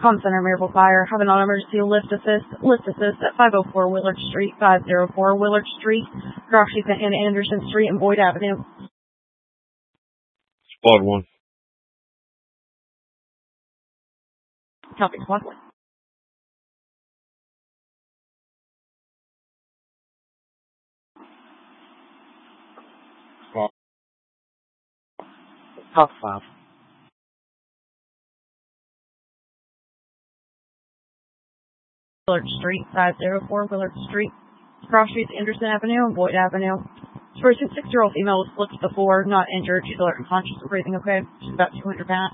Com Center, Maryville Fire. Have an emergency lift assist at 504 Willard Street, 504 Willard Street, Roxy and Anderson Street and Boyd Avenue. Squad 1. Copy, Squad 1. Top 5. Willard Street, 504 Willard Street, Cross Streets, Anderson Avenue, and Boyd Avenue. Person 6-year-old female was flipped before, not injured. She's alert and conscious and breathing okay. She's about 200 pounds.